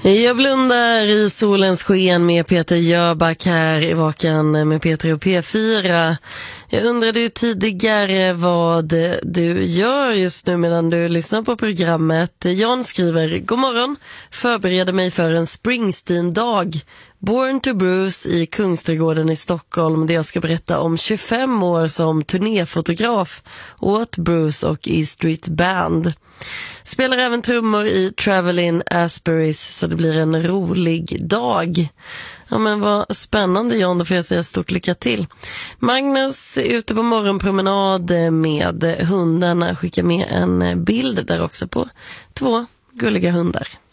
Jag blundar i solens sken med Peter Jöback här i Vakan med Peter och P4. Jag undrade ju tidigare vad du gör just nu medan du lyssnar på programmet. Jan skriver: God morgon, förbereder mig för en Springsteen-dag. Born to Bruce i Kungsträdgården i Stockholm, där jag ska berätta om 25 år som turnéfotograf åt Bruce och E Street Band. Spelar även trummor i Travelin' Asburies, så det blir en rolig dag. Ja, men vad spännande, John, då får jag säga stort lycka till. Magnus är ute på morgonpromenad med hundarna. Skickar med en bild där också på 2 gulliga hundar.